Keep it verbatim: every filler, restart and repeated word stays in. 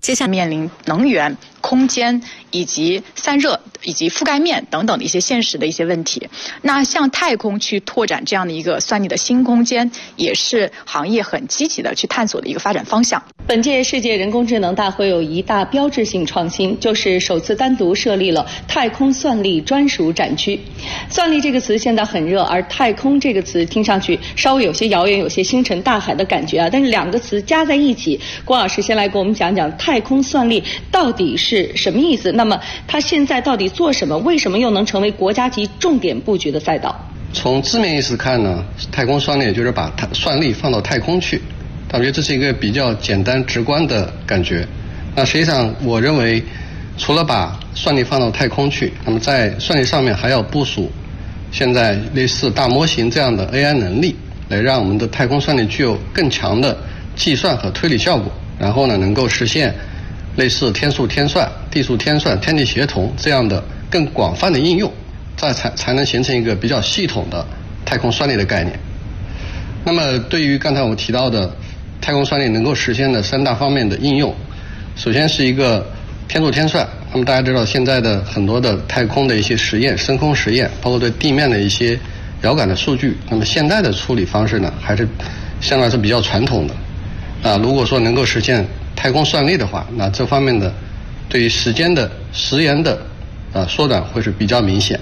接下来面临能源、空间以及散热以及覆盖面等等的一些现实的一些问题。那向太空去拓展这样的一个算力的新空间，也是行业很积极的去探索的一个发展方向。 本届世界人工智能大会有一大标志性创新，就是首次单独设立了太空算力专属展区。算力这个词现在很热，而太空这个词听上去稍微有些遥远，有些星辰大海的感觉啊。但是两个词加在一起，郭老师先来给我们讲讲太空算力到底是什么意思？那么它现在到底做什么？为什么又能成为国家级重点布局的赛道？ 从字面意思看呢，太空算力就是把算力放到太空去。我觉得这是一个比较简单直观的感觉。那实际上我认为，除了把算力放到太空去，那么在算力上面还要部署现在类似大模型这样的 A I 能力，来让我们的太空算力具有更强的计算和推理效果，然后呢能够实现类似天数天算、地数天算、天地协同这样的更广泛的应用，这才才能形成一个比较系统的太空算力的概念。那么对于刚才我提到的太空算力能够实现的三大方面的应用，首先是一个天数天算。那么大家知道现在的很多的太空的一些实验、深空实验，包括对地面的一些遥感的数据，那么现在的处理方式呢，还是相对来说比较传统的。啊，如果说能够实现太空算力的话，那这方面的对于时间的时延的啊缩短会是比较明显。